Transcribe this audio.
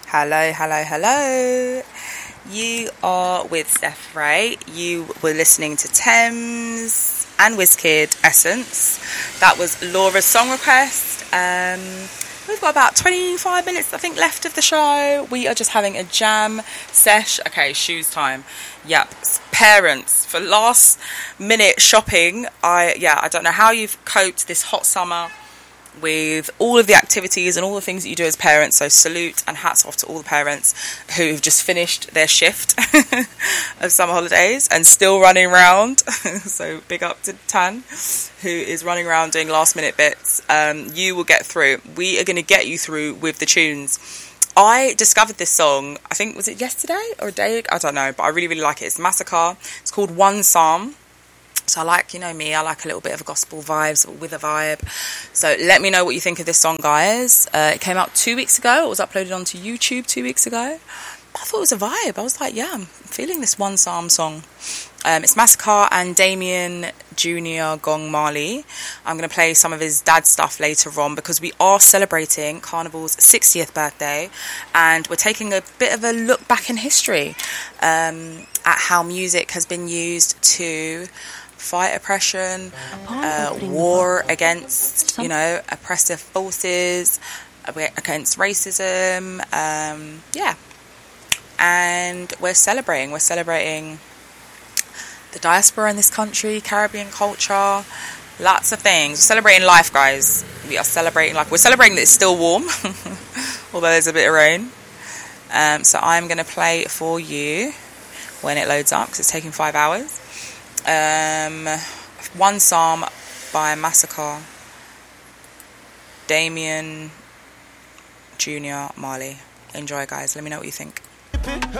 Hello, hello, hello. You are with Steph Ray. You were listening to Thames and Wizkid, Essence. That was Laura's song request. We've got about 25 minutes, I think, left of the show. We are just having a jam sesh. Okay, shoes time. Yep. Parents, for last minute shopping. I don't know how you've coped this hot summer with all of the activities and all the things that you do as parents. So salute and hats off to all the parents who've just finished their shift of summer holidays and still running around. So big up to Tan, who is running around doing last minute bits. You will get through. We are going to get you through with the tunes. I discovered this song, I think, was it yesterday or a day ago? I don't know, but I really, really like it. It's Massacre. It's called One Psalm. So I like, you know me, I like a little bit of a gospel vibes with a vibe. So let me know what you think of this song, guys. It came out 2 weeks ago. It was uploaded onto YouTube 2 weeks ago. I thought it was a vibe. I was like, yeah, I'm feeling this One Psalm song. It's Massacre and Damien Jr. Gong Marley. I'm going to play some of his dad stuff later on because we are celebrating Carnival's 60th birthday and we're taking a bit of a look back in history at how music has been used to fight oppression, war against, oppressive forces, against racism, and we're celebrating the diaspora in this country, Caribbean culture, lots of things. We're celebrating life, guys. We are celebrating life. We're celebrating that it's still warm, although there's a bit of rain. So I'm going to play it for you when it loads up, because it's taking 5 hours. One Psalm by Massacre, Damien Jr. Marley. Enjoy, guys. Let me know what you think.